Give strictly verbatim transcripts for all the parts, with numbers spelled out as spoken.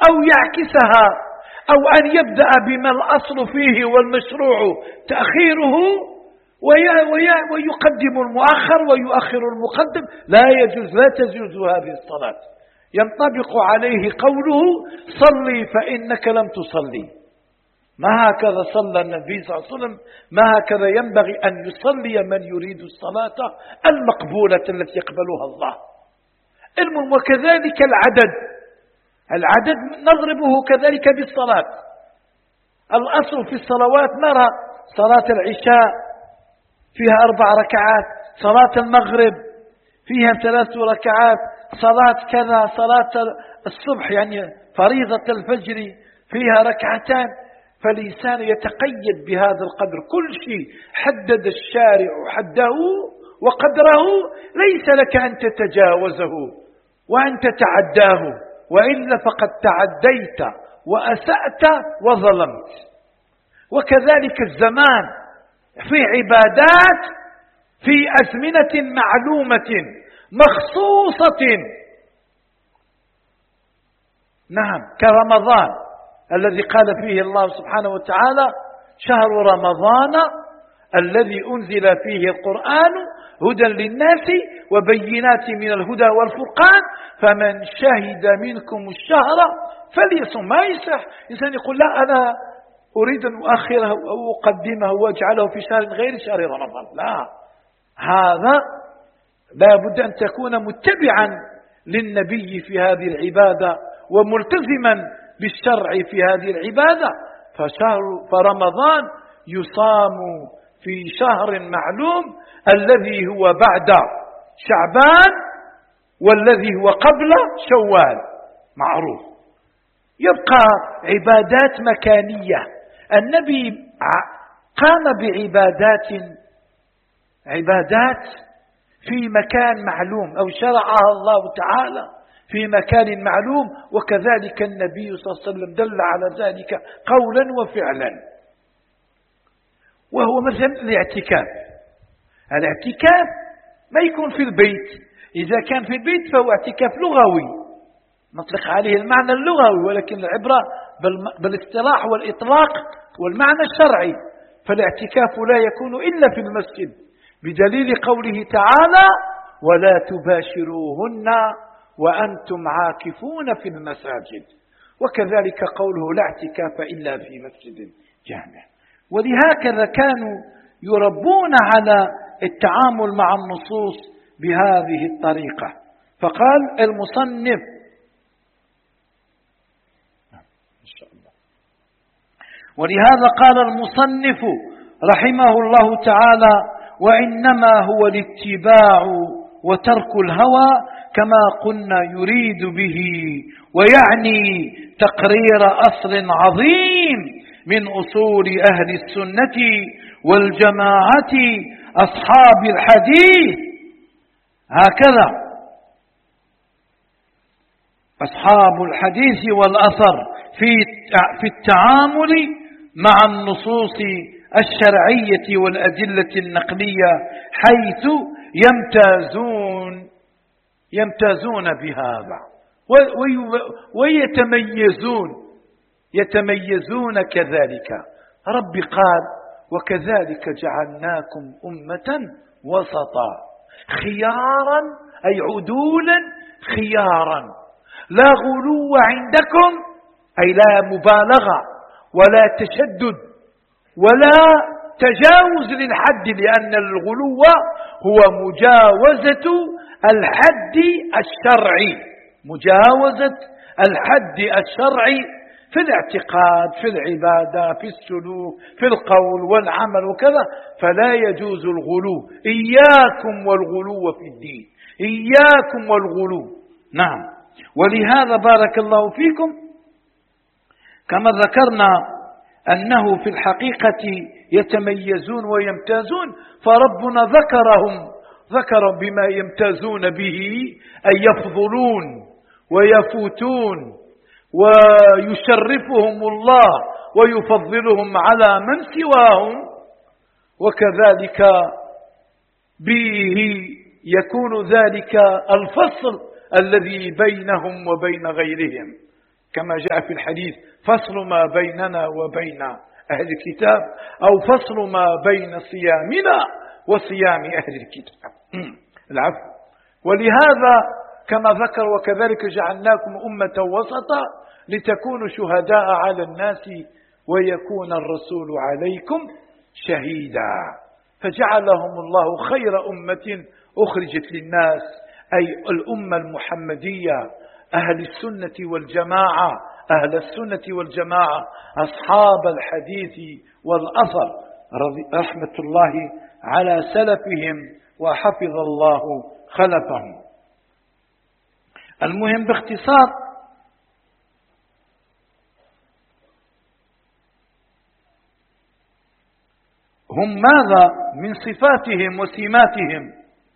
أو يعكسها، أو أن يبدأ بما الأصل فيه والمشروع تأخيره ويقدم المؤخر ويؤخر المقدم، لا يجوز، لا تجوز هذه الصلاة. ينطبق عليه قوله صلي فإنك لم تصلي. ما هكذا صلى النبي صلى الله عليه وسلم، ما هكذا ينبغي أن يصلي من يريد الصلاة المقبولة التي يقبلها الله. وكذلك العدد، العدد نضربه كذلك بالصلاة. الأصل في الصلوات نرى صلاة العشاء فيها أربع ركعات، صلاة المغرب فيها ثلاث ركعات، صلاة كذا، صلاة الصبح يعني فريضة الفجر فيها ركعتان. فالإنسان يتقيد بهذا القدر، كل شيء حدد الشارع حده وقدره، ليس لك أن تتجاوزه وأن تتعداه، وإلا فقد تعديت وأسأت وظلمت. وكذلك الزمان في عبادات في أزمنة معلومة مخصوصة، نعم، كرمضان الذي قال فيه الله سبحانه وتعالى شهر رمضان الذي أنزل فيه القرآن هدى للناس وبينات من الهدى والفرقان فمن شهد منكم الشهر فليصم. ما يصح إنسان يقول لا أنا أريد أن أؤخره أو أقدمه وأجعله في شهر غير شهر رمضان، لا، هذا لا بد أن تكون متبعا للنبي في هذه العبادة وملتزما بالشرع في هذه العبادة. فشهر فرمضان يصام في شهر معلوم الذي هو بعد شعبان والذي هو قبل شوال معروف. يبقى عبادات مكانية، النبي قام بعبادات عبادات في مكان معلوم أو شرعها الله تعالى في مكان معلوم، وكذلك النبي صلى الله عليه وسلم دل على ذلك قولا وفعلا. وهو مثلا الاعتكاف. الاعتكاف ما يكون في البيت، إذا كان في البيت فهو اعتكاف لغوي نطلق عليه المعنى اللغوي، ولكن العبرة بالاصطلاح والإطلاق والمعنى الشرعي. فالاعتكاف لا يكون إلا في المسجد بدليل قوله تعالى ولا تباشروهن وأنتم عاكفون في المساجد، وكذلك قوله لا اعتكاف إلا في مسجد جامع. ولهكذا كانوا يربون على التعامل مع النصوص بهذه الطريقة. فقال المصنف ولهذا قال المصنف رحمه الله تعالى وإنما هو الاتباع وترك الهوى كما قلنا يريد به، ويعني تقرير أصل عظيم من أصول أهل السنة والجماعة أصحاب الحديث. هكذا أصحاب الحديث والأثر في في التعامل مع النصوص الشرعية والأدلة النقلية، حيث يمتازون يمتازون بهذا ويتميزون يتميزون كذلك. رب قال وكذلك جعلناكم أمة وسطا خيارا أي عدولا خيارا، لا غلو عندكم أي لا مبالغة ولا تشدد ولا تجاوز للحد، لأن الغلو هو مجاوزة الحد الشرعي، مجاوزة الحد الشرعي في الاعتقاد في العبادة في السلوك في القول والعمل وكذا، فلا يجوز الغلو. إياكم والغلو في الدين، إياكم والغلو. نعم. ولهذا بارك الله فيكم كما ذكرنا أنه في الحقيقة يتميزون ويمتازون، فربنا ذكرهم ذكر بما يمتازون به أي يفضلون ويفوتون ويشرفهم الله ويفضلهم على من سواهم، وكذلك به يكون ذلك الفصل الذي بينهم وبين غيرهم. كما جاء في الحديث: فصل ما بيننا وبين أهل الكتاب، أو فصل ما بين صيامنا وصيام أهل الكتاب. العفو. ولهذا كما ذكر: وكذلك جعلناكم أمة وسطا لتكونوا شهداء على الناس ويكون الرسول عليكم شهيدا. فجعلهم الله خير أمة أخرجت للناس، أي الأمة المحمدية، أهل السنة والجماعة، أهل السنة والجماعة، أصحاب الحديث والأثر، رحمة الله على سلفهم وحفظ الله خلفهم. المهم باختصار، هم ماذا من صفاتهم وسماتهم؟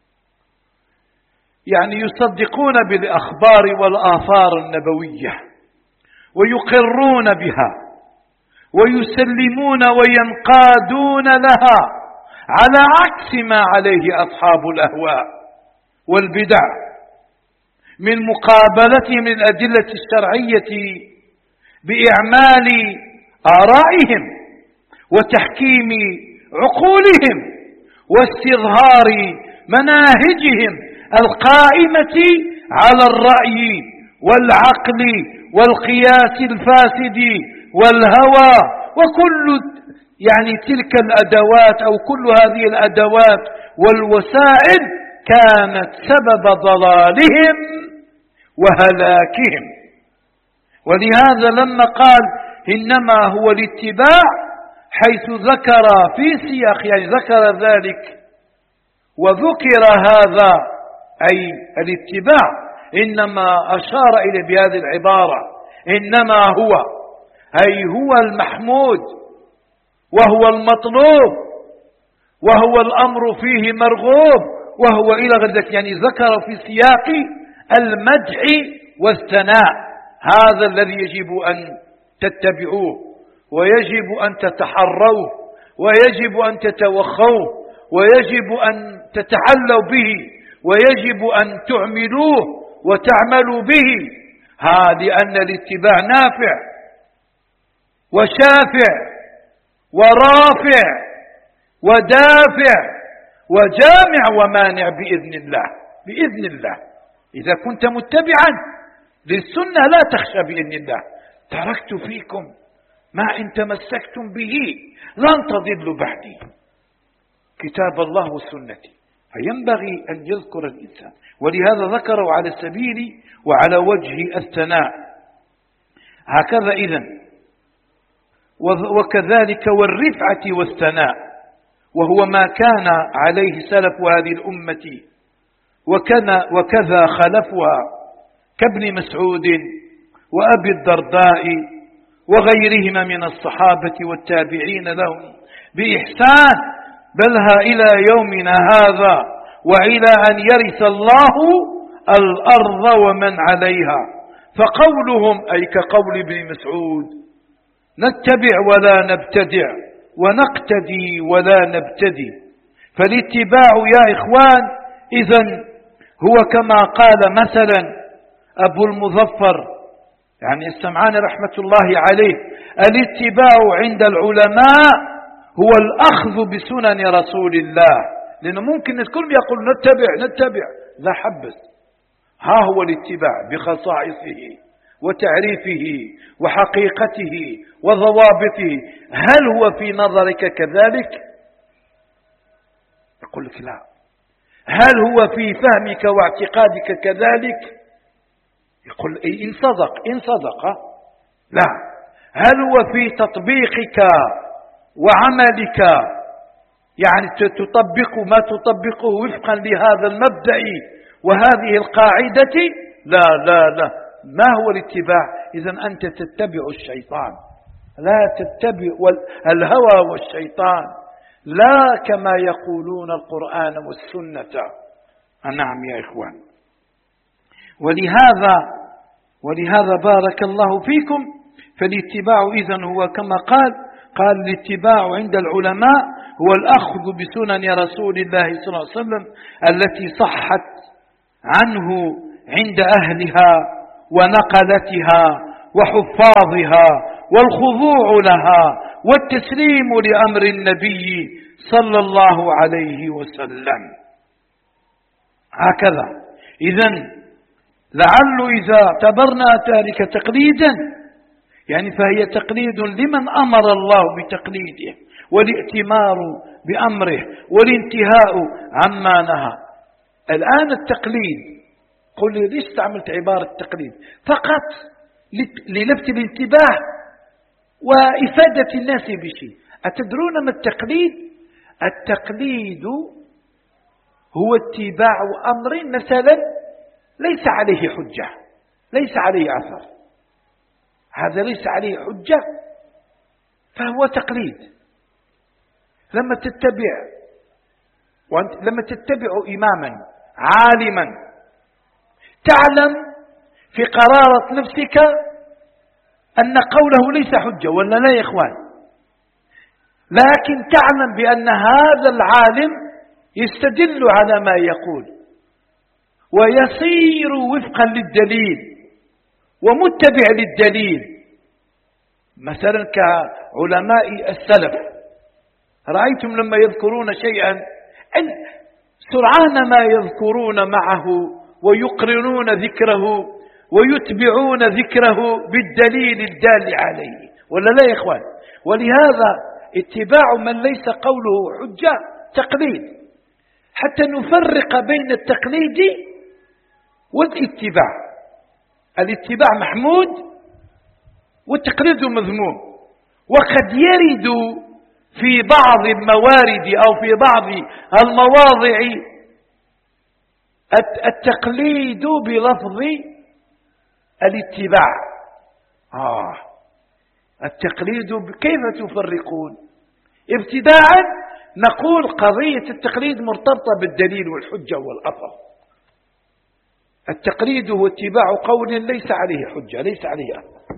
يعني يصدقون بالأخبار والآثار النبوية ويقرون بها ويسلمون وينقادون لها، على عكس ما عليه أصحاب الأهواء والبدع من مقابلتهم للأدلة الشرعية بإعمال آرائهم وتحكيم عقولهم واستظهار مناهجهم القائمة على الرأي والعقل والقياس الفاسد والهوى وكل يعني تلك الأدوات أو كل هذه الأدوات والوسائل كانت سبب ضلالهم وهلاكهم. ولهذا لما قال إنما هو الاتباع، حيث ذكر في سياق يعني ذكر ذلك وذكر هذا أي الاتباع، إنما أشار إليه بهذه العبارة: إنما هو، أي هو المحمود وهو المطلوب وهو الأمر فيه مرغوب وهو إلى غير ذلك. يعني ذكر في سياق المدح والثناء، هذا الذي يجب أن تتبعوه ويجب أن تتحروه ويجب أن تتوخوه ويجب أن تتحلوا به ويجب أن تعملوه وتعملوا به. هذا لأن الاتباع نافع وشافع ورافع ودافع وجامع ومانع بإذن الله. بإذن الله إذا كنت متبعا للسنة لا تخشى بإذن الله. تركت فيكم ما إن تمسكتم به لن تضلوا بعدي، كتاب الله وسنتي. فينبغي أن يذكر الإنسان، ولهذا ذكروا على السبيل وعلى وجه الثناء هكذا. إذن وكذلك والرفعة والثناء، وهو ما كان عليه سلف هذه الأمة وكذا, وكذا خلفها كابن مسعود وأبي الدرداء وغيرهما من الصحابة والتابعين لهم بإحسان، بلها إلى يومنا هذا وإلى أن يرث الله الأرض ومن عليها. فقولهم أي كقول ابن مسعود: نتبع ولا نبتدع ونقتدي ولا نبتدي. فالاتباع يا إخوان إذن هو كما قال مثلا أبو المظفر يعني السمعاني رحمة الله عليه: الاتباع عند العلماء هو الأخذ بسنن رسول الله. لأنه ممكن الكل يقول نتبع نتبع، لا حبس. ها هو الاتباع بخصائصه وتعريفه وحقيقته وضوابطه. هل هو في نظرك كذلك؟ يقول لك لا. هل هو في فهمك واعتقادك كذلك؟ يقول إن صدق إن صدق لا. هل هو في تطبيقك وعملك يعني تطبق ما تطبقه وفقا لهذا المبدأ وهذه القاعدة؟ لا لا لا. ما هو الاتباع؟ إذن أنت تتبع الشيطان، لا تتبع الهوى والشيطان، لا كما يقولون القرآن والسنة. نعم يا إخوان. ولهذا ولهذا بارك الله فيكم. فالاتباع إذن هو كما قال قال الاتباع عند العلماء هو الأخذ بسنن رسول الله صلى الله عليه وسلم التي صحت عنه عند أهلها ونقلتها وحفاظها والخضوع لها والتسليم لأمر النبي صلى الله عليه وسلم. هكذا. إذن لعل إذا اعتبرنا ذلك تقليدا يعني فهي تقليد لمن أمر الله بتقليده، والائتمار بأمره، والانتهاء عما نهى. الآن التقليد، قل لي ليش استعملت عبارة تقليد؟ فقط للفت الانتباه وإفادة الناس بشيء. أتدرون ما التقليد؟ التقليد هو اتباع أمر مثلا ليس عليه حجة، ليس عليه أثر، هذا ليس عليه حجة فهو تقليد. لما تتبع وأنت لما تتبع إماما عالما تعلم في قرارة نفسك أن قوله ليس حجة، ولا لا يا إخوان؟ لكن تعلم بأن هذا العالم يستدل على ما يقول ويصير وفقا للدليل ومتبع للدليل. مثلا كعلماء السلف، رأيتم لما يذكرون شيئا أن سرعان ما يذكرون معه ويقرنون ذكره ويتبعون ذكره بالدليل الدال عليه، ولا لا يا إخوان؟ ولهذا اتباع من ليس قوله حجة تقليد، حتى نفرق بين التقليد والاتباع. الاتباع محمود والتقليد مذموم، وقد يرد في بعض الموارد أو في بعض المواضع التقليد بلفظ الاتباع. آه التقليد كيف تفرقون؟ ابتداء نقول قضية التقليد مرتبطة بالدليل والحجة والأثر. التقليد هو اتباع قول ليس عليه حجة، ليس عليه أثر.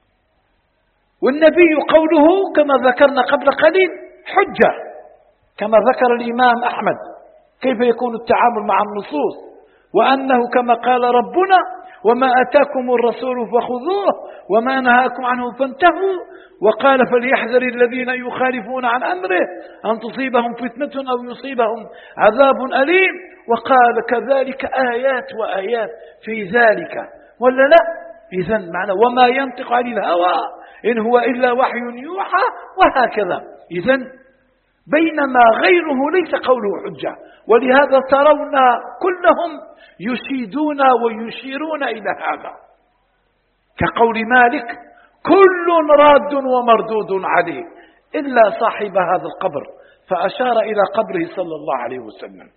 والنبي قوله كما ذكرنا قبل قليل حجة، كما ذكر الإمام أحمد كيف يكون التعامل مع النصوص، وأنه كما قال ربنا وما أتاكم الرسول فخذوه وما نهاكم عنه فانتهوا، وقال فليحذر الذين يخالفون عن أمره أن تصيبهم فتنة أو يصيبهم عذاب أليم، وقال كذلك آيات وآيات في ذلك، ولا لا؟ إذن معنى وما ينطق عن الهوى إن هو إلا وحي يوحى، وهكذا. إذن بينما غيره ليس قوله حجة، ولهذا ترون كلهم يشيدون ويشيرون إلى هذا، كقول مالك كل راد ومردود عليه إلا صاحب هذا القبر، فأشار إلى قبره صلى الله عليه وسلم.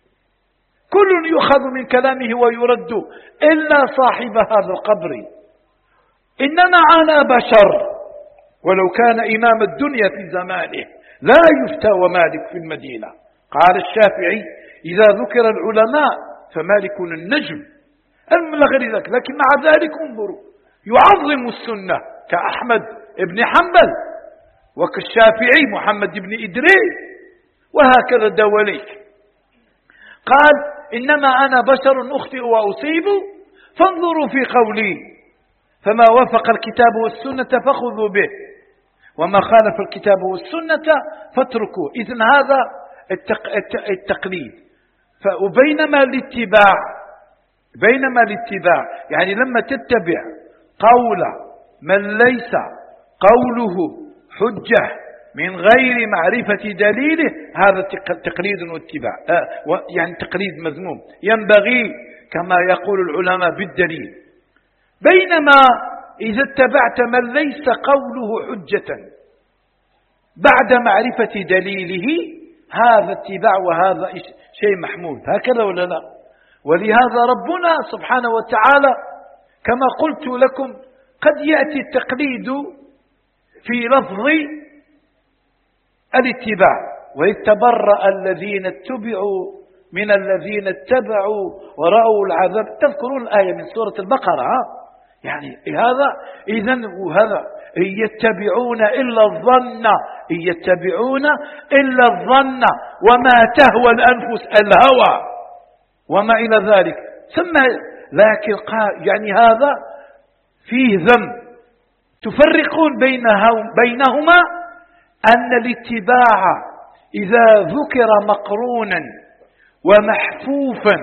كل يؤخذ من كلامه ويرد إلا صاحب هذا القبر، إنما أنا بشر، ولو كان إمام الدنيا في زمانه لا يفتى ومالك في المدينة. قال الشافعي إذا ذكر العلماء فمالك النجم إلى غير ذلك، لكن مع ذلك انظروا يعظم السنة كأحمد بن حنبل وكالشافعي محمد بن إدريس وهكذا الدوليك. قال إنما أنا بشر أخطئ وأصيب فانظروا في قولي، فما وافق الكتاب والسنة فخذوا به وما خالف الكتاب والسنة فاتركوه. إذن هذا التقليد. وبينما الاتباع بينما الاتباع يعني لما تتبع قول من ليس قوله حجة من غير معرفة دليله، هذا تقليد واتباع، يعني تقليد مذموم، ينبغي كما يقول العلماء بالدليل. بينما إذا اتبعت من ليس قوله حجة بعد معرفة دليله، هذا اتباع وهذا شيء محمود، هكذا ولا لا؟ ولهذا ربنا سبحانه وتعالى كما قلت لكم قد يأتي التقليد في لفظ الاتباع، وإذ تبرأ الذين اتبعوا من الذين اتبعوا ورأوا العذاب. تذكرون الآية من سورة البقرة؟ ها؟ يعني هذا إذن وهذا يتبعون إلا الظن يتبعون إلا الظن وما تهوى الأنفس الهوى وما إلى ذلك. ثم لكن يعني هذا فيه ذم تفرقون بينهما أن الاتباع إذا ذكر مقرونا ومحفوفا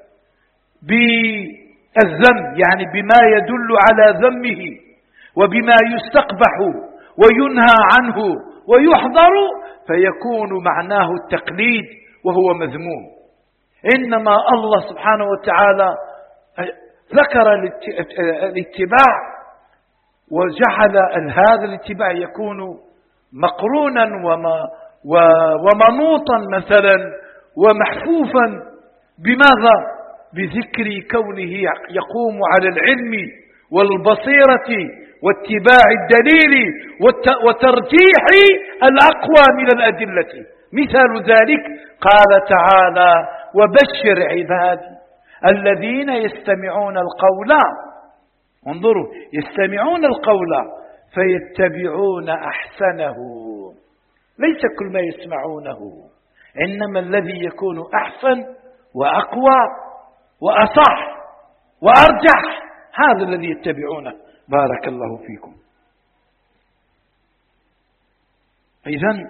بالذم، يعني بما يدل على ذمه وبما يستقبح وينهى عنه ويحضر، فيكون معناه التقليد وهو مذموم. إنما الله سبحانه وتعالى ذكر الاتباع وجعل هذا الاتباع يكون مقرونا ومنوطا مثلا ومحفوفا بماذا؟ بذكر كونه يقوم على العلم والبصيرة واتباع الدليل وترجيح الأقوى من الأدلة. مثال ذلك قال تعالى: وبشر عبادي الذين يستمعون القول، انظروا، يستمعون القول فيتبعون أحسنه. ليس كل ما يسمعونه، إنما الذي يكون أحسن وأقوى وأصح وأرجح، هذا الذي يتبعونه. بارك الله فيكم. إذن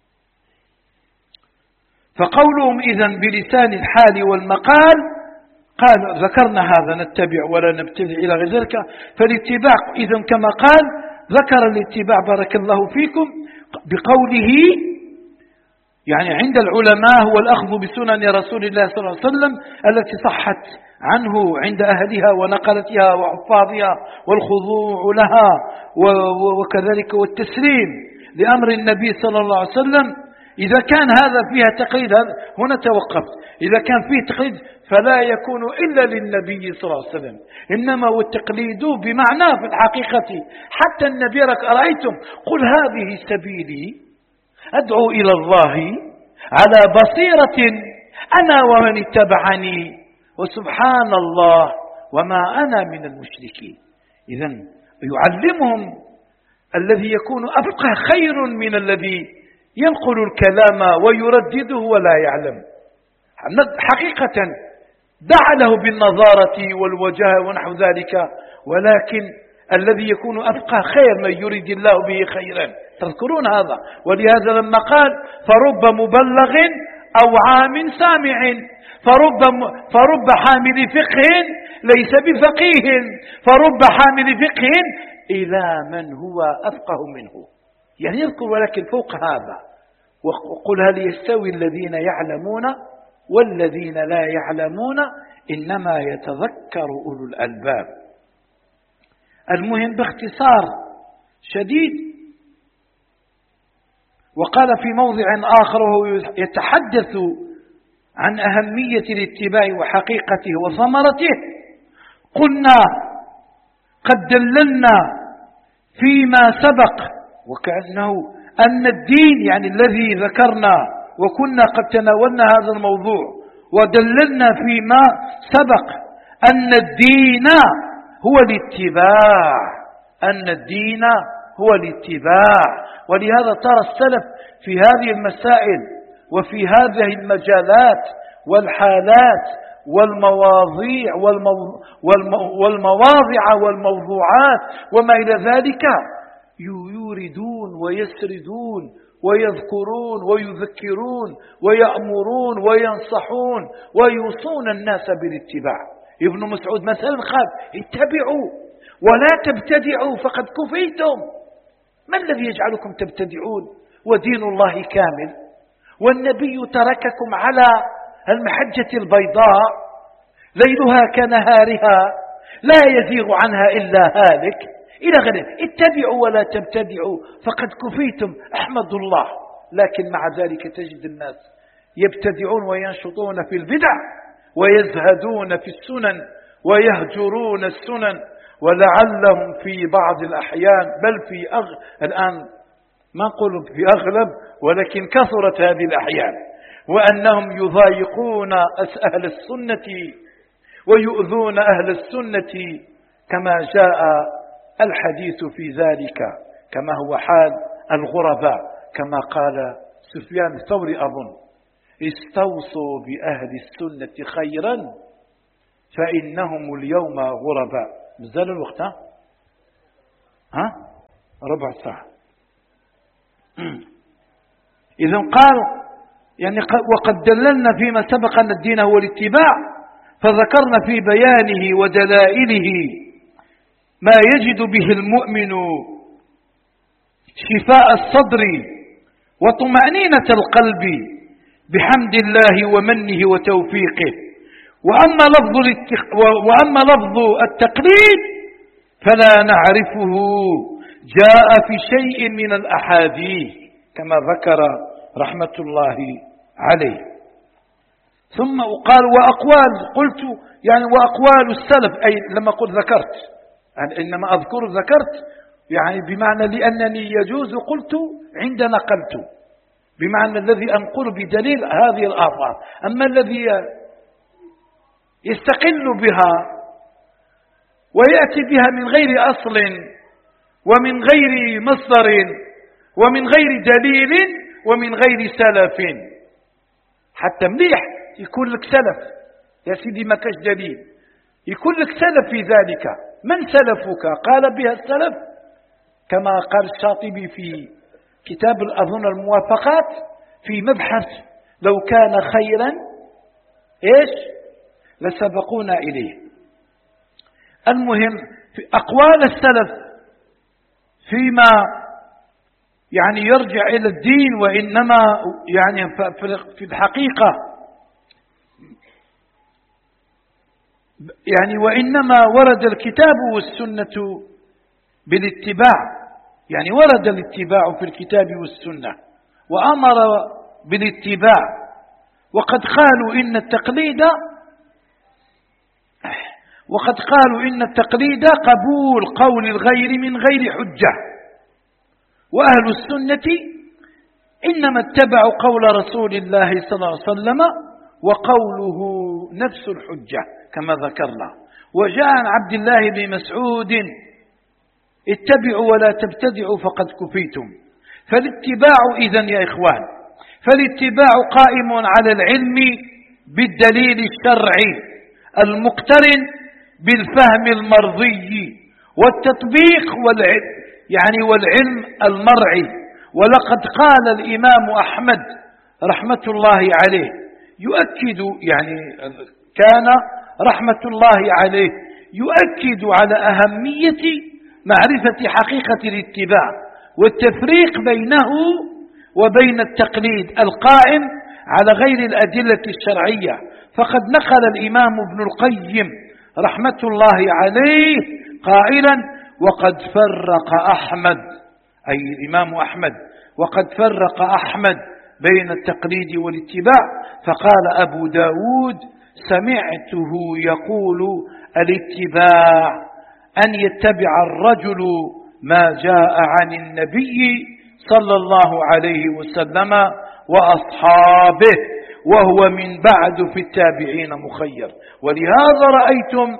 فقولهم إذن بلسان الحال والمقال، قال ذكرنا هذا نتبع ولا نبتدع إلى غير ذلك. فالاتباع إذن كما قال ذكر الاتباع بارك الله فيكم بقوله، يعني عند العلماء هو الأخذ بسنن رسول الله صلى الله عليه وسلم التي صحت عنه عند أهلها ونقلتها وحفاظها والخضوع لها، وكذلك والتسليم لأمر النبي صلى الله عليه وسلم. إذا كان هذا فيها تقليد، هنا توقفت، إذا كان فيه تقليد فلا يكون إلا للنبي صلى الله عليه وسلم، إنما والتقليد بمعنى في الحقيقة حتى النبي رأيتم قل هذه سبيلي أدعو إلى الله على بصيرة أنا ومن اتبعني وسبحان الله وما أنا من المشركين. إذن يعلمهم الذي يكون أبقى خير من الذي ينقل الكلام ويردده ولا يعلم. حقيقة دعا له بالنظارة والوجاهة ونحو ذلك، ولكن الذي يكون أبقى خير من يريد الله به خيرا. تذكرون هذا؟ ولهذا لما قال فرب مبلغ أو عام سامع، فرب, فرب حامل فقه ليس بفقيه، فرب حامل فقه إلى من هو أفقه منه. يعني يذكر ولكن فوق هذا وقل هل يستوي الذين يعلمون والذين لا يعلمون إنما يتذكر أولو الألباب. المهم باختصار شديد. وقال في موضع آخر وهو يتحدث عن أهمية الاتباع وحقيقته وثمرته: قلنا قد دللنا فيما سبق، وكأنه أن الدين يعني الذي ذكرنا، وكنا قد تناولنا هذا الموضوع ودللنا فيما سبق أن الدين هو الاتباع، أن الدين هو الاتباع. ولهذا ترى السلف في هذه المسائل وفي هذه المجالات والحالات والمواضيع والمو... والمو... والمواضع والموضوعات وما إلى ذلك يوردون ويسردون ويذكرون ويذكرون ويأمرون وينصحون ويوصون الناس بالاتباع. ابن مسعود مثلا قال: اتبعوا ولا تبتدعوا فقد كفيتم. ما الذي يجعلكم تبتدعون ودين الله كامل؟ والنبي ترككم على المحجة البيضاء ليلها كنهارها لا يزيغ عنها إلا هالك إلى غيره. اتبعوا ولا تبتدعوا فقد كفيتم، أحمد الله. لكن مع ذلك تجد الناس يبتدعون وينشطون في البدع ويزهدون في السنن ويهجرون السنن، ولعلهم في بعض الأحيان بل في أغ... الآن ما نقول في أغلب ولكن كثرت هذه الأحيان، وأنهم يضايقون أهل السنة ويؤذون أهل السنة كما جاء الحديث في ذلك، كما هو حال الغرباء، كما قال سفيان الثوري أظن: استوصوا بأهل السنة خيرا فإنهم اليوم غرباء. مازال الوقت؟ ها؟ ها؟ ربع ساعة. إذا قال يعني وقد دللنا فيما سبق أن الدين هو الاتباع، فذكرنا في بيانه ودلائله ما يجد به المؤمن شفاء الصدر وطمأنينة القلب بحمد الله ومنه وتوفيقه. وأما لفظ وأما لفظ التقليد فلا نعرفه جاء في شيء من الأحاديث كما ذكر رحمة الله عليه. ثم قال وأقوال، قلت يعني وأقوال السلف، أي لما قلت ذكرت يعني إنما أذكر ذكرت يعني بمعنى لأنني يجوز قلت عند نقلت، بمعنى الذي أنقل بدليل هذه الآثار. أما الذي يستقل بها ويأتي بها من غير أصل ومن غير مصدر ومن غير دليل ومن غير سلف، حتى مليح يكون لك سلف يا سيدي ما كاش دليل، يكون لك سلف في ذلك. من سلفك؟ قال بها السلف كما قال الشاطبي في كتاب أظن الموافقات في مبحث لو كان خيرا إيش لسبقونا إليه. المهم في أقوال السلف فيما يعني يرجع إلى الدين، وإنما يعني في الحقيقة يعني وإنما ورد الكتاب والسنة بالاتباع، يعني ورد الاتباع في الكتاب والسنة وأمر بالاتباع. وقد قالوا إن التقليد وقد قالوا إن التقليد قبول قول الغير من غير حجة، وأهل السنة إنما اتبعوا قول رسول الله صلى الله عليه وسلم وقوله نفس الحجة كما ذكرنا. وجاء عن عبد الله بن مسعود اتبعوا ولا تبتدعوا فقد كفيتم. فالاتباع إذن يا إخوان، فالاتباع قائم على العلم بالدليل الشرعي المقترن بالفهم المرضي والتطبيق والعلم يعني والعلم المرعي. ولقد قال الإمام أحمد رحمة الله عليه يؤكد يعني كان رحمة الله عليه يؤكد على أهمية معرفة حقيقة الاتباع والتفريق بينه وبين التقليد القائم على غير الأدلة الشرعية. فقد نقل الإمام ابن القيم رحمة الله عليه قائلا وقد فرق أحمد أي الإمام أحمد وقد فرق أحمد بين التقليد والاتباع. فقال أبو داود سمعته يقول الاتباع أن يتبع الرجل ما جاء عن النبي صلى الله عليه وسلم وأصحابه وهو من بعد في التابعين مخير. ولهذا رأيتم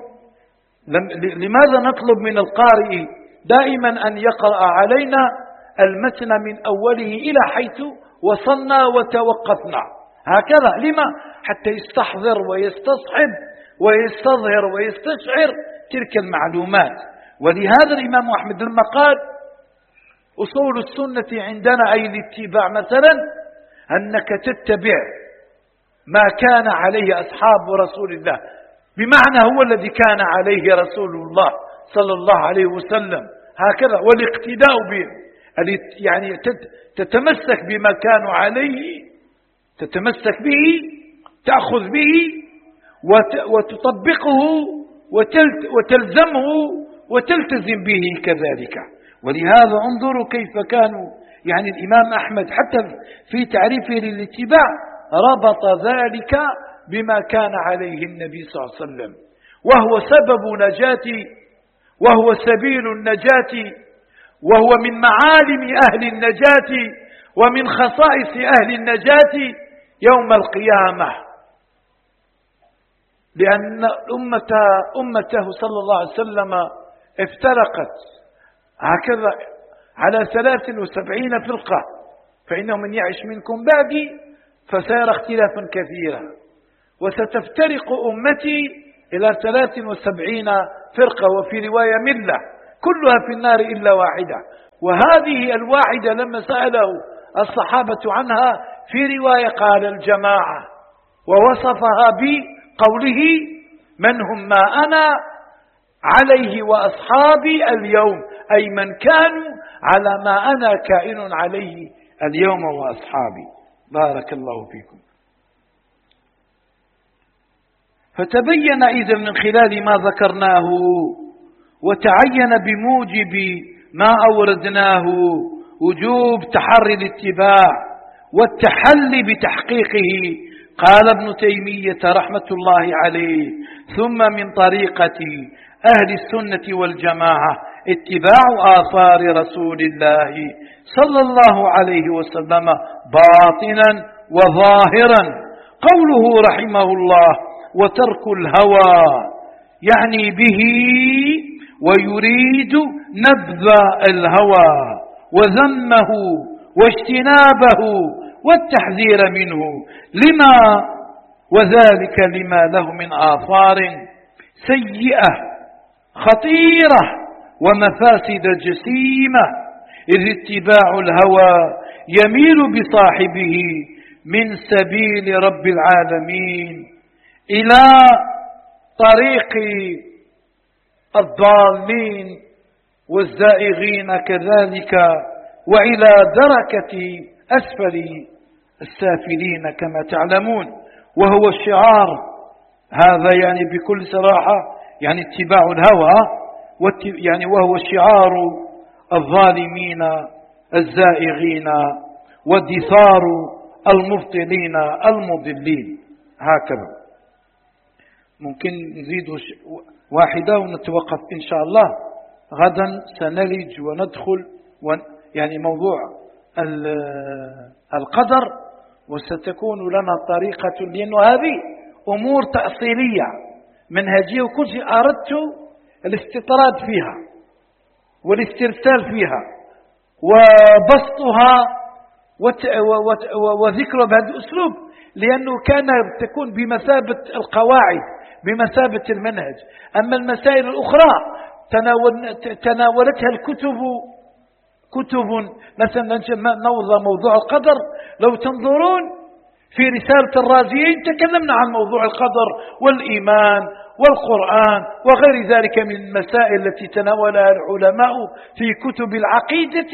لماذا نطلب من القارئ دائما أن يقرأ علينا المتن من أوله إلى حيث وصلنا وتوقفنا هكذا؟ لما؟ حتى يستحضر ويستصحب ويستظهر ويستشعر تلك المعلومات. ولهذا الإمام أحمد لما قال أصول السنة عندنا أي الاتباع مثلا أنك تتبع ما كان عليه أصحاب رسول الله، بمعنى هو الذي كان عليه رسول الله صلى الله عليه وسلم هكذا، والاقتداء به يعني تتمسك بما كانوا عليه، تتمسك به تأخذ به وتطبقه وتلزمه وتلتزم به كذلك. ولهذا انظروا كيف كانوا يعني الإمام أحمد حتى في تعريفه للاتباع ربط ذلك بما كان عليه النبي صلى الله عليه وسلم، وهو سبب نجاة وهو سبيل النجاة وهو من معالم أهل النجاة ومن خصائص أهل النجاة يوم القيامة. لأن أمة أمته صلى الله عليه وسلم افترقت هكذا على ثلاث وسبعين فرقة، فإنه من يعش منكم بعدي فسيرى اختلافا كثيرا، وستفترق أمتي إلى ثلاث وسبعين فرقة، وفي رواية ملة كلها في النار إلا واحدة. وهذه الواحدة لما سأله الصحابة عنها في رواية قال الجماعة، ووصفها بقوله من هم ما أنا عليه وأصحابي اليوم، أي من كانوا على ما أنا كائن عليه اليوم وأصحابي. بارك الله فيكم. فتبين إذن من خلال ما ذكرناه وتعين بموجب ما أوردناه وجوب تحري الاتباع والتحلي بتحقيقه. قال ابن تيمية رحمة الله عليه: ثم من طريقة أهل السنة والجماعة اتباع آثار رسول الله صلى الله عليه وسلم باطنا وظاهرا. قوله رحمه الله: وترك الهوى، يعني به ويريد نبذ الهوى وذمه واجتنابه والتحذير منه، لما وذلك لما له من آثار سيئة خطيرة ومفاسد جسيمة، إذ اتباع الهوى يميل بصاحبه من سبيل رب العالمين إلى طريق الضالين والزائغين كذلك، وإلى دركة أسفل السافلين كما تعلمون. وهو الشعار هذا يعني بكل صراحة يعني اتباع الهوى، يعني وهو شعار الظالمين الزائغين ودثار المبطلين المضلين. هكذا ممكن نزيد واحدة ونتوقف إن شاء الله. غدا سنلج وندخل يعني موضوع القدر، وستكون لنا طريقة، لأنه هذه أمور تأصيلية منهجية، وكل شيء أردت الاستطراد فيها والاسترسال فيها وبسطها وذكرها بهذا الأسلوب، لأنه كان تكون بمثابة القواعد، بمثابة المنهج. أما المسائل الأخرى تناولتها الكتب، كتب مثلا نوضع موضوع القدر، لو تنظرون في رسالة الرازيين تكلمنا عن موضوع القدر والإيمان والقرآن وغير ذلك من المسائل التي تناولها العلماء في كتب العقيدة.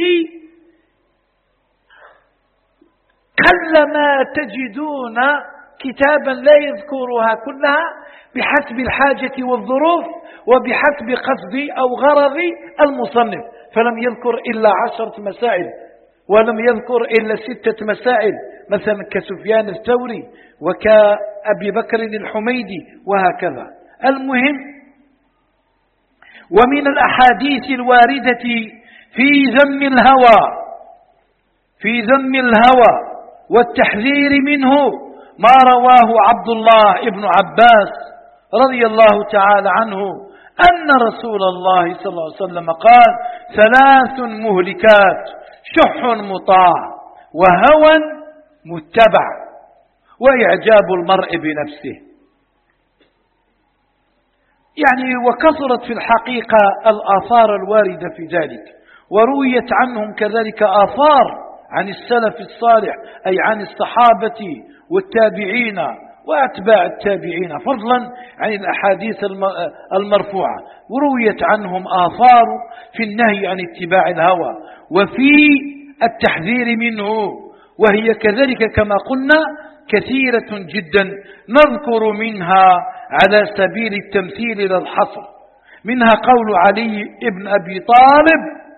قلما تجدون كتابا لا يذكرها كلها بحسب الحاجة والظروف وبحسب قصد أو غرض المصنف، فلم يذكر إلا عشرة مسائل ولم يذكر إلا ستة مسائل، مثلا كسفيان الثوري وكأبي بكر الحميدي وهكذا. المهم، ومن الأحاديث الواردة في ذم الهوى في ذم الهوى والتحذير منه ما رواه عبد الله بن عباس رضي الله تعالى عنه أن رسول الله صلى الله عليه وسلم قال: ثلاث مهلكات: شح مطاع، وهوى متبع، وإعجاب المرء بنفسه. يعني وكثرت في الحقيقة الآثار الواردة في ذلك، ورويت عنهم كذلك آثار عن السلف الصالح، أي عن الصحابة والتابعين وأتباع التابعين، فضلا عن الأحاديث المرفوعة، ورويت عنهم آثار في النهي عن اتباع الهوى وفي التحذير منه، وهي كذلك كما قلنا كثيرة جدا، نذكر منها على سبيل التمثيل للحصر. منها قول علي بن أبي طالب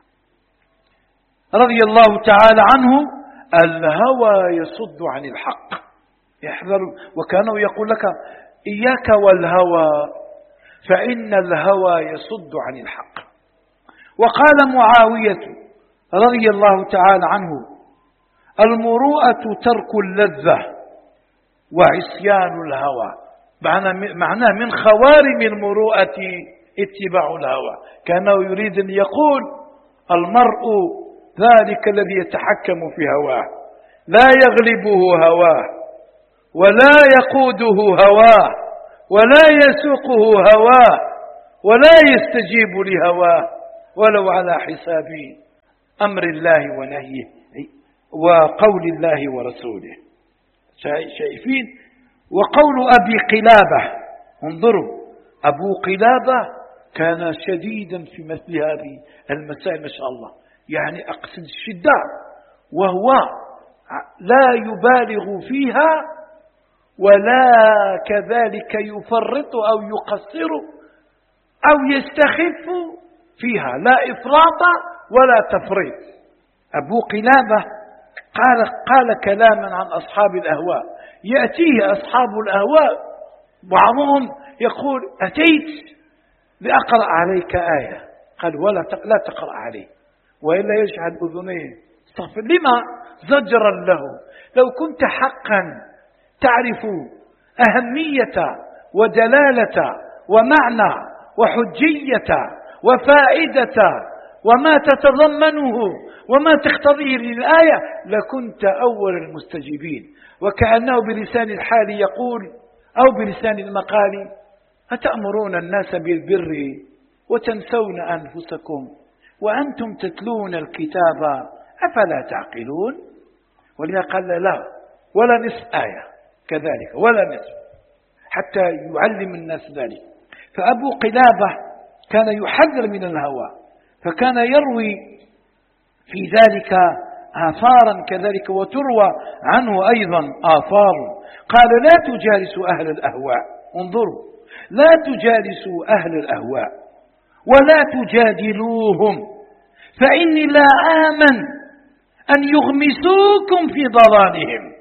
رضي الله تعالى عنه: الهوى يصد عن الحق، يحذر. وكانوا يقول لك: إياك والهوى فإن الهوى يصد عن الحق. وقال معاوية رضي الله تعالى عنه: المروءة ترك اللذة وعصيان الهوى. معناه من خوارم المروءة اتباع الهوى. كانه يريد أن يقول: المرء ذلك الذي يتحكم في هواه، لا يغلبه هواه ولا يقوده هواه ولا يسوقه هواه ولا يستجيب لهواه ولو على حساب أمر الله ونهيه وقول الله ورسوله. شايفين؟ وقول أبي قلابة، انظروا، أبو قلابة كان شديدا في مثل هذه المسائل ما شاء الله، يعني أقصد الشدة، وهو لا يبالغ فيها ولا كذلك يفرط أو يقصر أو يستخف فيها، لا إفراط ولا تفريط. أبو قلابة قال, قال كلاما عن أصحاب الأهواء، يأتيه أصحاب الأهواء بعضهم يقول أتيت لأقرأ عليك آية، قال ولا لا تقرأ عليه وإلا يجعل أذنيه. استغفر، لما زجرا له؟ لو كنت حقا تعرف أهمية ودلالة ومعنى وحجية وفائدة وما تتضمنه وما تقتضيه للآية لكنت أول المستجيبين. وكأنه بلسان الحال يقول أو بلسان المقال أتأمرون الناس بالبر وتنسون أنفسكم وأنتم تتلون الكتاب أفلا تعقلون؟ ولذا قال لا ولا نصف آية كذلك ولا نصف، حتى يعلم الناس ذلك. فأبو قلابة كان يحذر من الهوى، فكان يروي في ذلك آثارا كذلك، وتروى عنه أيضا آثار. قال لا تجالسوا أهل الأهواء، انظروا، لا تجالسوا أهل الأهواء ولا تجادلوهم فإني لا آمن أن يغمسوكم في ضلالهم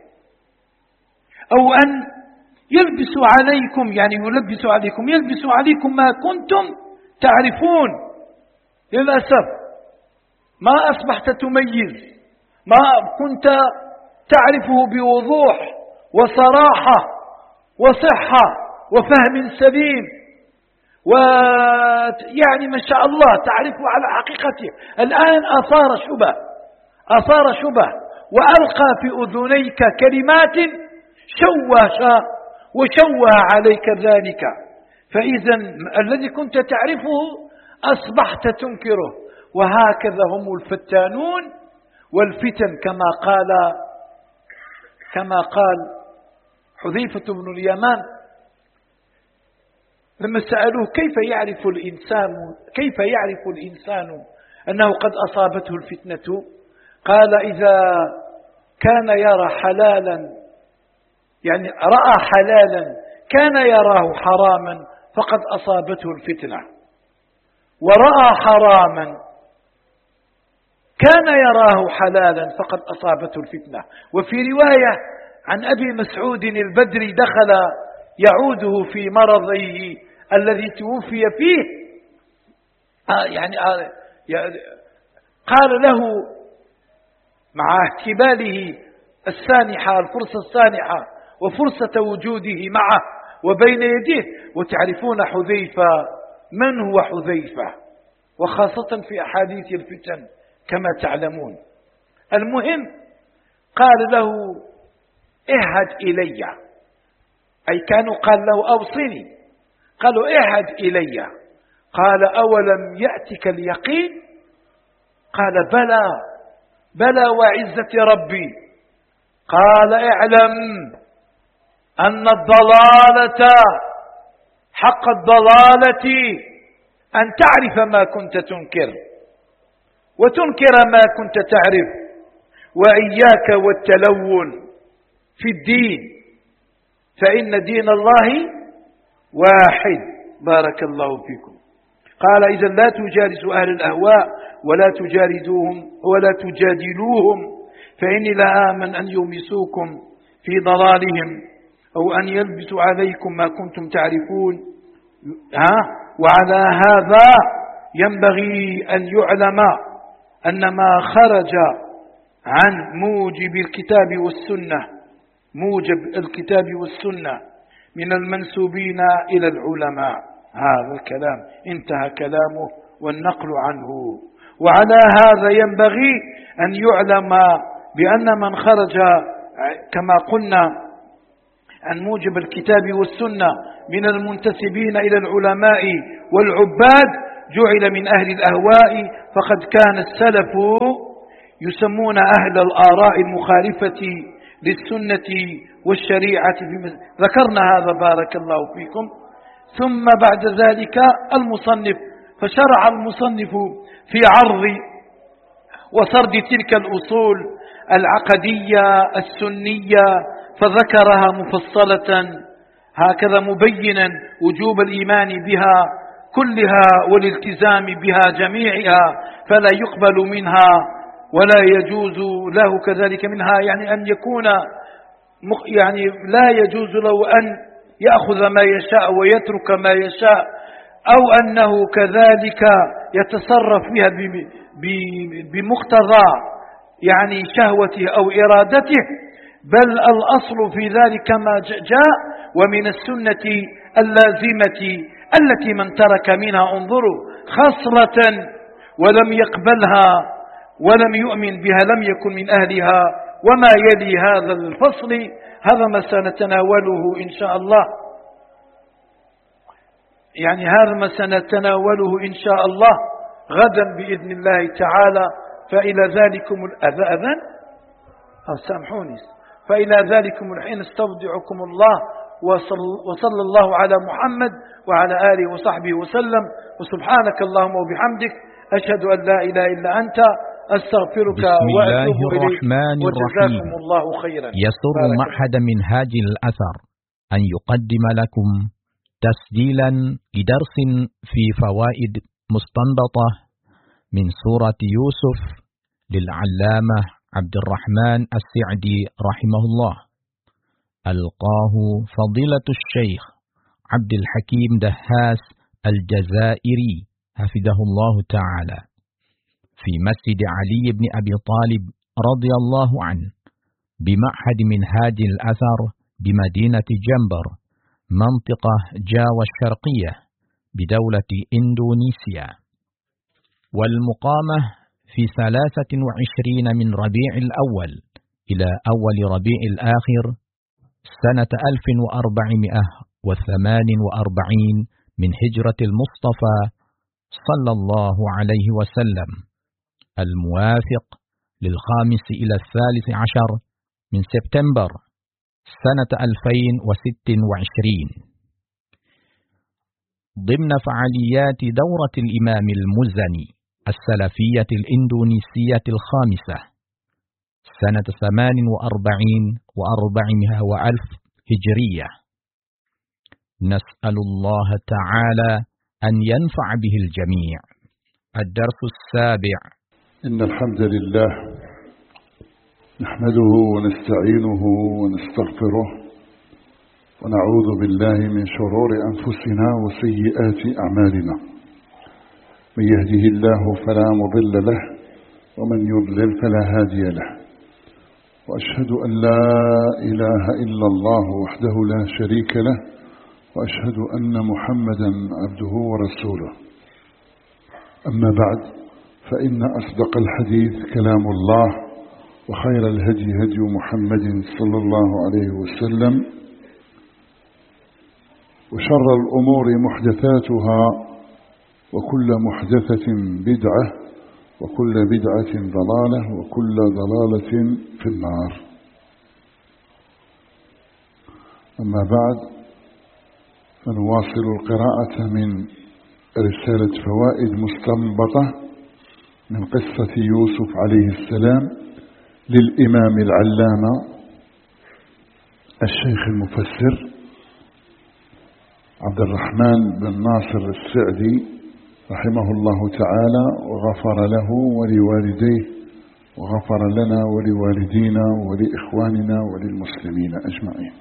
أو أن يلبسوا عليكم، يعني يلبسوا عليكم يلبسوا عليكم ما كنتم تعرفون. للأسف ما أصبحت تميز ما كنت تعرفه بوضوح وصراحة وصحة وفهم سليم، ويعني ما شاء الله تعرفه على حقيقته. الآن أثار شبه أثار شبه وألقى في أذنيك كلمات شوه وشوه عليك ذلك، فإذا الذي كنت تعرفه أصبحت تنكره. وهكذا هم الفتانون والفتن، كما قال كما قال حذيفة بن اليمان لما سألوه كيف يعرف الإنسان كيف يعرف الإنسان أنه قد أصابته الفتنة؟ قال إذا كان يرى حلالا، يعني رأى حلالا كان يراه حراما فقد أصابته الفتنة، ورأى حراما كان يراه حلالا فقد أصابته الفتنة. وفي رواية عن أبي مسعود البدري دخل يعوده في مرضه الذي توفي فيه، آه يعني آه قال له مع احتماله السانحة الفرصة السانحة وفرصة وجوده معه وبين يديه، وتعرفون حذيفة من هو حذيفة، وخاصة في أحاديث الفتن كما تعلمون. المهم قال له اهد إلي، أي كانوا قال له أوصني، قالوا اهد إلي. قال أولم يأتك اليقين؟ قال بلى بلى وعزة ربي. قال اعلم أن الضلالة حق الضلالة أن تعرف ما كنت تنكر وتنكر ما كنت تعرف، وإياك والتلون في الدين فإن دين الله واحد. بارك الله فيكم. قال إذا لا تجالسوا أهل الأهواء ولا تجاردوهم ولا تجادلوهم فإني لا آمن أن يمسوكم في ضلالهم أو أن يلبسوا عليكم ما كنتم تعرفون. ها؟ وعلى هذا ينبغي أن يعلم أن ما خرج عن موجب الكتاب والسنة موجب الكتاب والسنة من المنسوبين إلى العلماء، هذا الكلام انتهى كلامه والنقل عنه. وعلى هذا ينبغي أن يعلم بأن من خرج كما قلنا عن موجب الكتاب والسنة من المنتسبين إلى العلماء والعباد جعل من أهل الأهواء، فقد كان السلف يسمون أهل الآراء المخالفة للسنة والشريعة. ذكرنا هذا بارك الله فيكم. ثم بعد ذلك المصنف، فشرع المصنف في عرض وسرد تلك الأصول العقدية السنية، فذكرها مفصلة هكذا مبينا وجوب الإيمان بها كلها والالتزام بها جميعها، فلا يقبل منها ولا يجوز له كذلك منها، يعني أن يكون يعني لا يجوز له أن يأخذ ما يشاء ويترك ما يشاء، أو أنه كذلك يتصرف فيها بمقتضى يعني شهوته أو إرادته، بل الأصل في ذلك ما جاء. ومن السنة اللازمة التي من ترك منها انظروا خصلة ولم يقبلها ولم يؤمن بها لم يكن من أهلها. وما يلي هذا الفصل هذا ما سنتناوله إن شاء الله، يعني هذا ما سنتناوله إن شاء الله غدا بإذن الله تعالى. فإلى ذلكم الأذان سامحوني، فإلى ذلكم الحين استودعكم الله، وصلى الله على محمد وعلى آله وصحبه وسلم، وسبحانك اللهم وبحمدك أشهد أن لا إله إلا أنت أستغفرك وأتوب إليك، وجزاكم الله خيرا. يسر معهد منهاج الأثر أن يقدم لكم تسجيلا لدرس في فوائد مستنبطة من سورة يوسف للعلامة عبد الرحمن السعدي رحمه الله، ألقاه فضيلة الشيخ عبد الحكيم دهاس الجزائري حفظه الله تعالى في مسجد علي بن أبي طالب رضي الله عنه بمعهد منهاج الأثر بمدينة جنبر منطقة جاوة الشرقية بدولة إندونيسيا، والمقامة في ثلاثة وعشرين من ربيع الأول إلى أول ربيع الآخر سنة ألف وأربعمائة وثمان وأربعين من هجرة المصطفى صلى الله عليه وسلم، الموافق للخامس إلى الثالث عشر من سبتمبر سنة ألفين وست وعشرين، ضمن فعاليات دورة الإمام المزني السلفية الإندونيسية الخامسة سنة ثمان وأربعين وأربعمائة وألف هجرية. نسأل الله تعالى أن ينفع به الجميع. الدرس السابع. إن الحمد لله نحمده ونستعينه ونستغفره ونعوذ بالله من شرور أنفسنا وسيئات أعمالنا، من يهده الله فلا مضل له ومن يضلل فلا هادي له، وأشهد أن لا إله إلا الله وحده لا شريك له، وأشهد أن محمدا عبده ورسوله. أما بعد، فإن أصدق الحديث كلام الله، وخير الهدي هدي محمد صلى الله عليه وسلم، وشر الأمور محدثاتها، وكل محدثة بدعة، وكل بدعة ضلالة، وكل ضلالة في النار. أما بعد، فنواصل القراءة من رسالة فوائد مستنبطة من قصة يوسف عليه السلام للإمام العلامة الشيخ المفسر عبد الرحمن بن ناصر السعدي رحمه الله تعالى، وغفر له ولوالديه، وغفر لنا ولوالدينا ولإخواننا وللمسلمين أجمعين.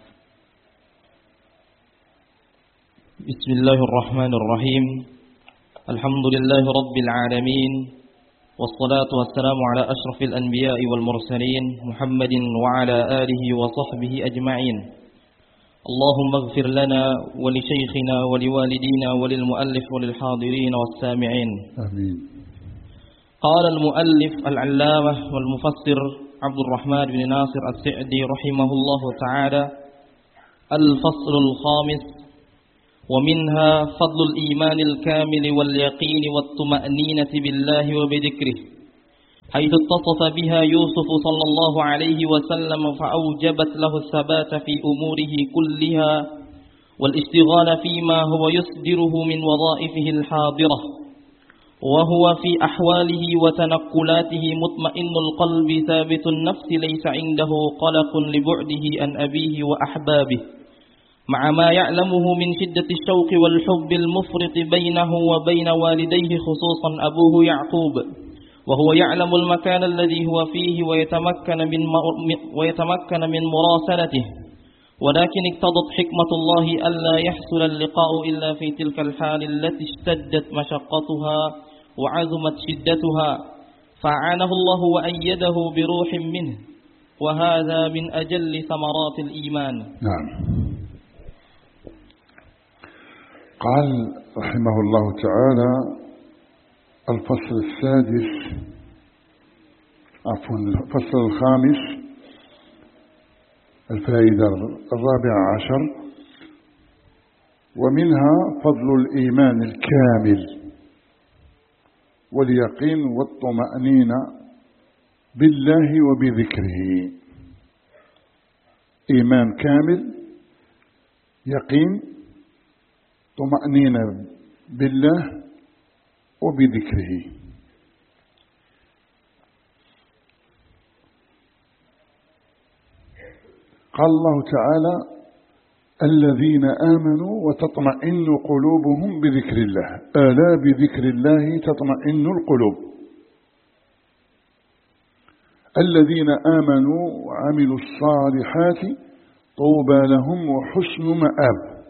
بسم الله الرحمن الرحيم. الحمد لله رب العالمين، والصلاة والسلام على أشرف الأنبياء والمرسلين محمد وعلى آله وصحبه أجمعين. اللهم اغفر لنا ولشيخنا ولوالدينا وللمؤلف وللحاضرين والسامعين آمين. قال المؤلف العلامة والمفسر عبد الرحمن بن ناصر السعدي رحمه الله تعالى: الفصل الخامس: ومنها فضل الإيمان الكامل واليقين والطمأنينة بالله وبذكره، حيث اتصف بها يوسف صلى الله عليه وسلم فأوجبت له الثبات في أموره كلها والاشتغال فيما هو يصدره من وظائفه الحاضرة، وهو في أحواله وتنقلاته مطمئن القلب ثابت النفس ليس عنده قلق لبعده عن أبيه وأحبابه، مع ما يعلمه من شدة الشوق والحب المفرط بينه وبين والديه خصوصا أبوه يعقوب، وهو يعلم المكان الذي هو فيه ويتمكن من ويتمكن من مراسلته، ولكن اقتضت حكمة الله ألا يحصل اللقاء إلا في تلك الحال التي اشتدت مشقتها وعظمت شدتها، فأعانه الله وأيده بروح منه، وهذا من أجل ثمرات الإيمان. نعم. قال رحمه الله تعالى: الفصل السادس عفوا الفصل الخامس، الفائدة الرابعة عشر، ومنها فضل الإيمان الكامل واليقين والطمأنينة بالله وبذكره. إيمان كامل، يقين، طمأنينة بالله وبذكره. قال الله تعالى: الذين آمنوا وتطمئن قلوبهم بذكر الله، ألا بذكر الله تطمئن القلوب. الذين آمنوا وعملوا الصالحات طوبى لهم وحسن مآب.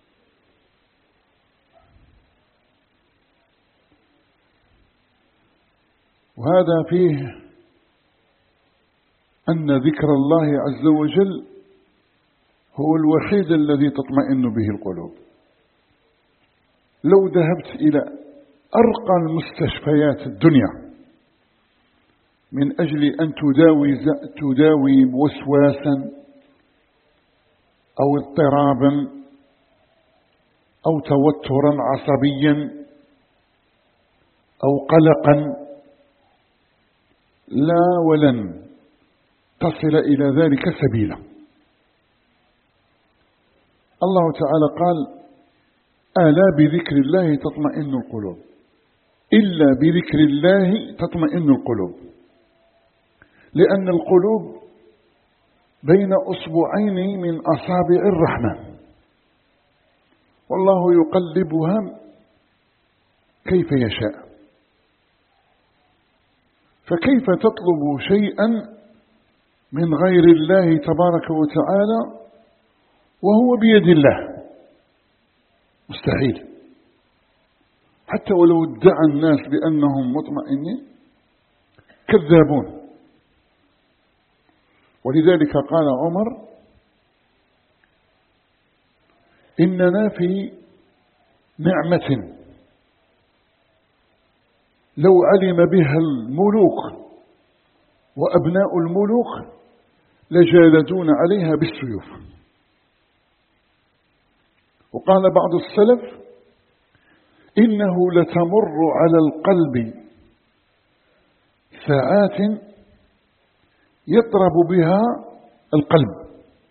وهذا فيه أن ذكر الله عز وجل هو الوحيد الذي تطمئن به القلوب. لو ذهبت إلى أرقى المستشفيات الدنيا من أجل أن تداوي تداوي وسواسا أو اضطرابا أو توترا عصبيا أو قلقا، لا ولن تصل إلى ذلك سبيلا. الله تعالى قال: ألا بذكر الله تطمئن القلوب، إلا بذكر الله تطمئن القلوب، لأن القلوب بين أصبعين من أصابع الرحمن، والله يقلبها كيف يشاء. فكيف تطلب شيئا من غير الله تبارك وتعالى وهو بيد الله؟ مستحيل. حتى ولو ادعى الناس بأنهم مطمئنين كذابون. ولذلك قال عمر: إننا في نعمة لو علم بها الملوك وأبناء الملوك لجالدون عليها بالسيوف. وقال بعض السلف: إنه لتمر على القلب ساعات يضرب بها القلب،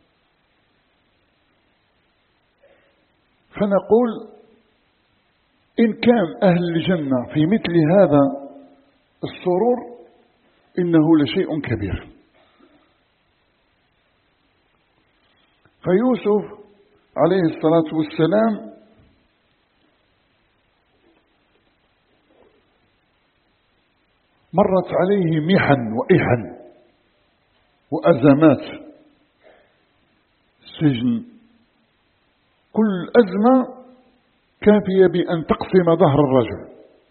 فنقول إن كان أهل الجنة في مثل هذا السرور إنه لشيء كبير. فيوسف عليه الصلاة والسلام مرت عليه محن وإحن وأزمات، سجن، كل أزمة كافية بأن تقسم ظهر الرجل.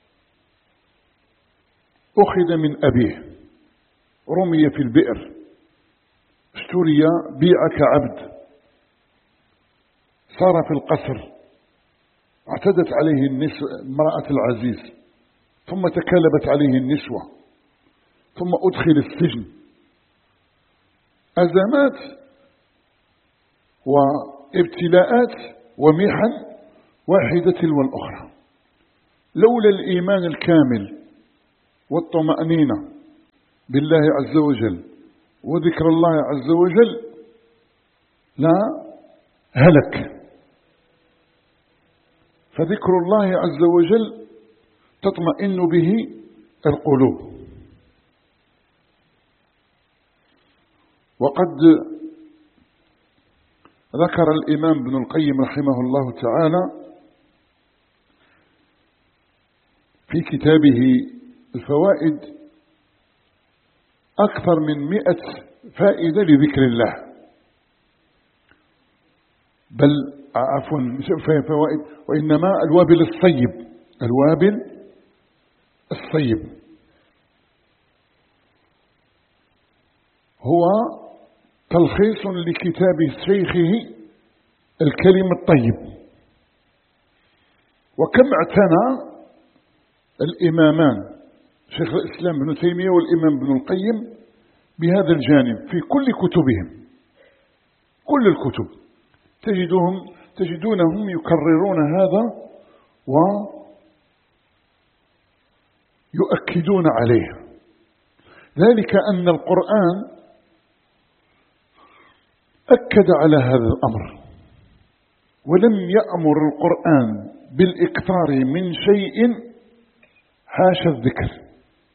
أخذ من أبيه، رمي في البئر، اشتري بيع كعبد، صار في القصر، اعتدت عليه النسوة امرأة العزيز، ثم تكالبت عليه النسوة، ثم أدخل السجن. أزمات وابتلاءات ومحن واحدة تلو الأخرى. لولا الإيمان الكامل والطمأنينة بالله عز وجل وذكر الله عز وجل لا هلك. فذكر الله عز وجل تطمئن به القلوب. وقد ذكر الإمام ابن القيم رحمه الله تعالى في كتابه الفوائد أكثر من مئة فائدة لذكر الله، بل عفوا فوائد وإنما الوابل الصيب، الوابل الصيب هو تلخيص لكتاب شيخه الكلم الطيب. وكم اعتنى الإمامان شيخ الإسلام ابن تيمية والإمام ابن القيم بهذا الجانب في كل كتبهم، كل الكتب تجدهم تجدونهم يكررون هذا ويؤكدون عليه، ذلك أن القرآن أكد على هذا الأمر، ولم يأمر القرآن بالإكثار من شيء حاشا الذكر،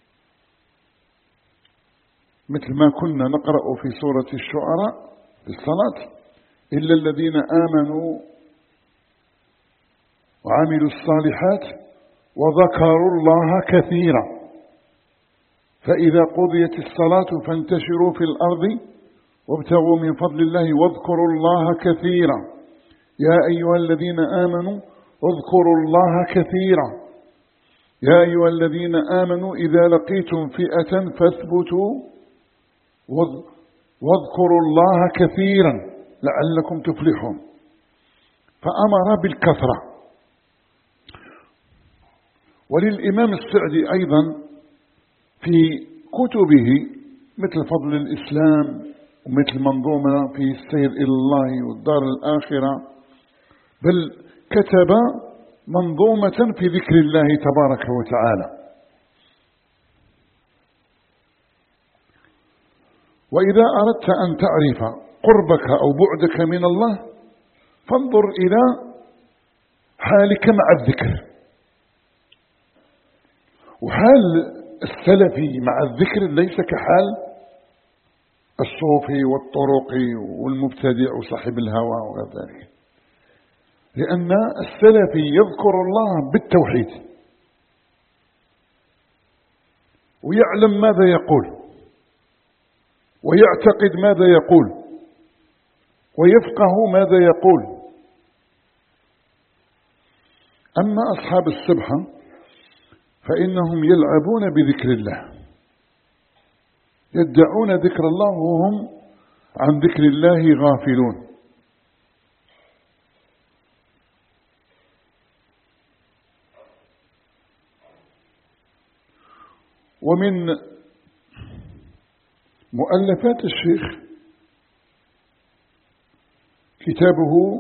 مثل ما كنا نقرأ في سورة الشعراء في الصلاة: إلا الذين آمنوا وعملوا الصالحات وذكروا الله كثيرا فإذا قضيت الصلاة فانتشروا في الأرض وابتغوا من فضل الله واذكروا الله كثيرا يا أيها الذين آمنوا اذكروا الله كثيرا يا أيها الذين آمنوا إذا لقيتم فئة فاثبتوا واذكروا الله كثيرا لعلكم تفلحون. فأمر بالكثرة. وللإمام السعدي أيضا في كتبه مثل فضل الإسلام ومثل منظومة في السير إلى الله والدار الآخرة، بل كتب منظومة في ذكر الله تبارك وتعالى. وإذا أردت أن تعرف قربك أو بعدك من الله فانظر إلى حالك مع الذكر. وحال السلفي مع الذكر ليس كحال الصوفي والطرقي والمبتدع وصاحب الهوى وغير ذلك، لأن السلفي يذكر الله بالتوحيد ويعلم ماذا يقول ويعتقد ماذا يقول ويفقه ماذا يقول. أما أصحاب السبحة فإنهم يلعبون بذكر الله، يدعون ذكر الله وهم عن ذكر الله غافلون. ومن مؤلفات الشيخ كتابه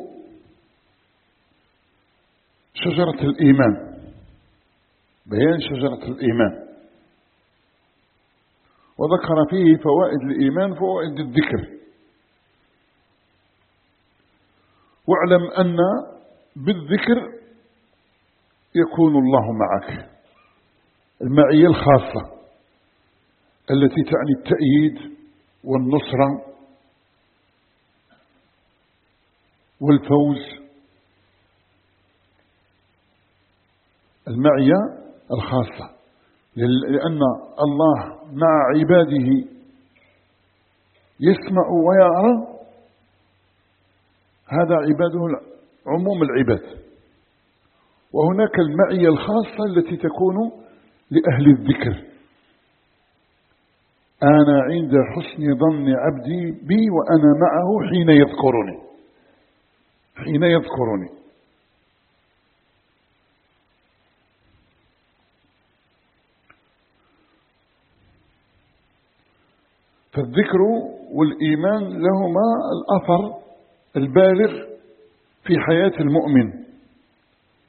شجرة الإيمان، بيان شجرة الإيمان، وذكر فيه فوائد الإيمان فوائد الذكر. واعلم أن بالذكر يكون الله معك، المعية الخاصة التي تعني التأييد والنصرة والفوز، المعية الخاصة، لأن الله مع عباده يسمع ويرى، هذا عباده عموم العباد. وهناك المعية الخاصة التي تكون لأهل الذكر: أنا عند حسن ظن عبدي بي وأنا معه حين يذكرني، حين يذكرني. فالذكر والإيمان لهما الأثر البالغ في حياة المؤمن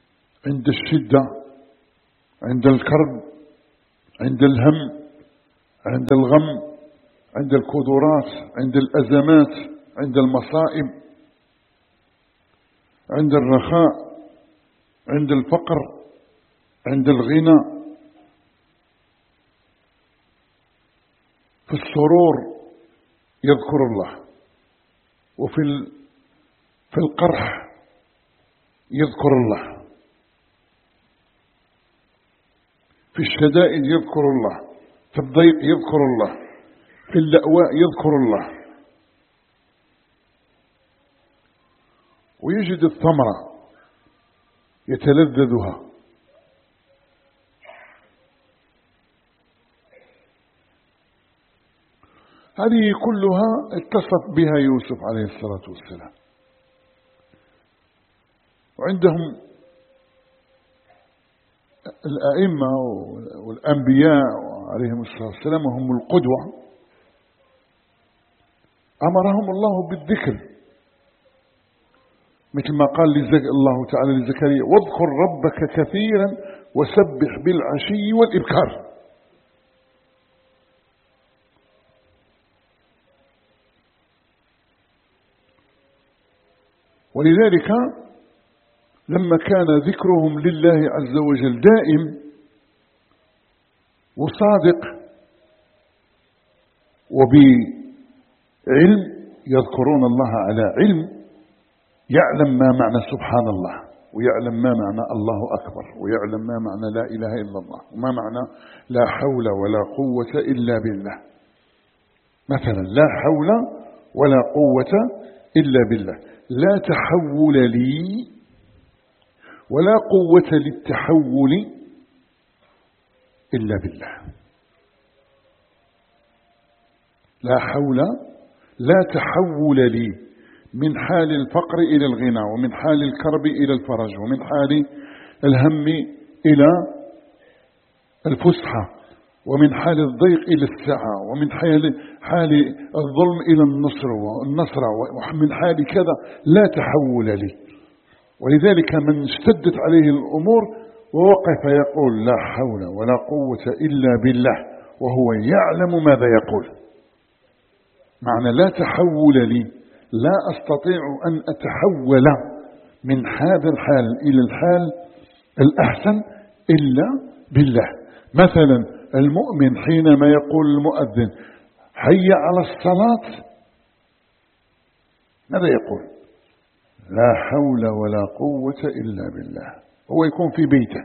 عند الشدة، عند الكرب، عند الهم، عند الغم، عند الكدرات، عند الأزمات، عند المصائب، عند الرخاء، عند الفقر، عند الغنى، في السرور يذكر الله، وفي في القرح يذكر الله، في الشدائد يذكر الله، في الضيق يذكر الله، في اللأواء يذكر الله، ويجد الثمرة يتلذذها. هذه كلها اتصف بها يوسف عليه الصلاة والسلام. وعندهم الأئمة والأنبياء عليهم الصلاة والسلام هم القدوة، أمرهم الله بالذكر، مثل ما قال الله تعالى لزكريا: واذكر ربك كثيرا وسبح بالعشي والإبكار. ولذلك لما كان ذكرهم لله عز وجل دائم وصادق وبعلم، يذكرون الله على علم، يعلم ما معنى سبحان الله، ويعلم ما معنى الله أكبر، ويعلم ما معنى لا إله إلا الله، وما معنى لا حول ولا قوة إلا بالله. مثلا لا حول ولا قوة إلا بالله، لا تحول لي ولا قوة للتحول إلا بالله. لا حول، لا تحول لي من حال الفقر إلى الغنى، ومن حال الكرب إلى الفرج، ومن حال الهم إلى الفسحة، ومن حال الضيق إلى السعة، ومن حال حال الظلم إلى النصر والنصر، ومن حال كذا، لا تحول لي. ولذلك من اشتدت عليه الأمور ووقف يقول لا حول ولا قوة إلا بالله وهو يعلم ماذا يقول. معنى لا تحول لي، لا أستطيع أن أتحول من هذا الحال إلى الحال الأحسن إلا بالله. مثلا المؤمن حينما يقول المؤذن حي على الصلاة، ماذا يقول؟ لا حول ولا قوة إلا بالله. هو يكون في بيته،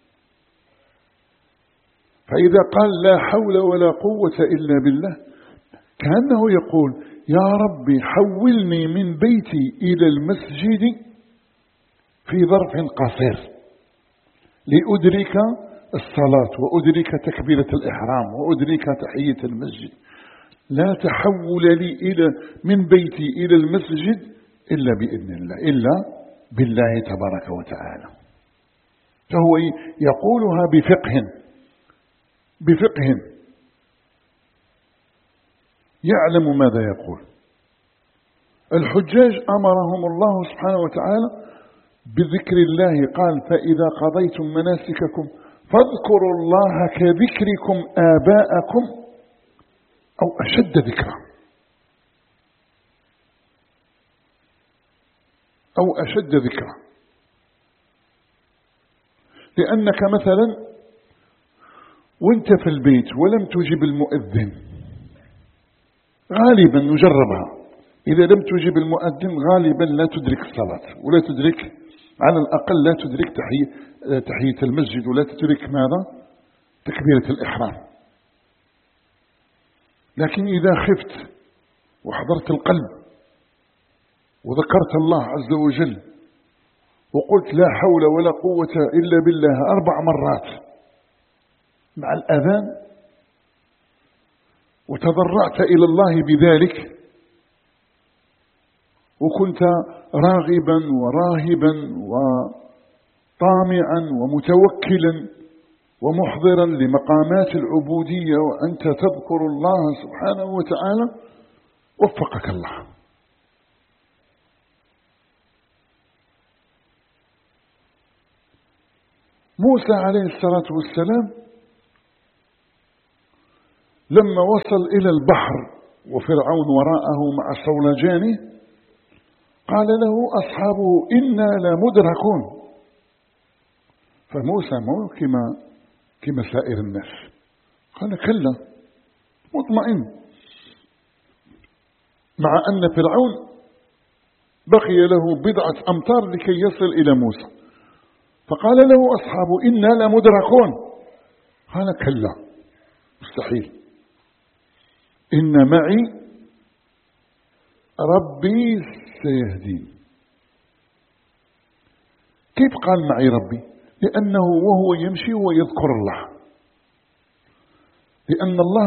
فإذا قال لا حول ولا قوة إلا بالله كأنه يقول يا ربي حولني من بيتي إلى المسجد في ظرف قصير لأدرك الصلاة وأدرك تكبيرة الإحرام وأدرك تحية المسجد. لا تحول لي إلى من بيتي إلى المسجد إلا بإذن الله، إلا بالله تبارك وتعالى. فهو يقولها بفقه بفقه يعلم ماذا يقول. الحجاج أمرهم الله سبحانه وتعالى بذكر الله، قال فإذا قضيتم مناسككم فاذكروا الله كذكركم آباءكم أو أشد ذكرا، أو أشد ذكرا. لأنك مثلا وانت في البيت ولم تجب المؤذن، غالبا نجربها، إذا لم تجب المؤذن غالبا لا تدرك الصلاة، ولا تدرك على الأقل لا تدرك تحية, تحية المسجد، ولا تدرك ماذا؟ تكبيرة الإحرام. لكن إذا خفت وحضرت القلب وذكرت الله عز وجل وقلت لا حول ولا قوة إلا بالله أربع مرات مع الأذان وتضرعت إلى الله بذلك، وكنت راغبا وراهبا وطامعا ومتوكلا ومحضرا لمقامات العبودية وأنت تذكر الله سبحانه وتعالى، وفقك الله. موسى عليه الصلاة والسلام لما وصل إلى البحر وفرعون وراءه مع صولجانه قال له أصحابه إنا لمدركون. فموسى مو كما كما سائر الناس، قال كلا، مطمئن، مع أن فرعون بقي له بضعة أمتار لكي يصل إلى موسى. فقال له أصحابه إنا لمدركون، قال كلا، مستحيل، إن معي ربي سيهدين. كيف قال معي ربي؟ لأنه وهو يمشي ويذكر الله، لأن الله